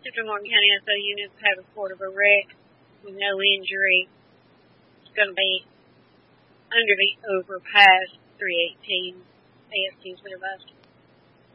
Central Martin County SO units have reported a wreck with no injury. It's going to be under the overpass 318. AFT is advised.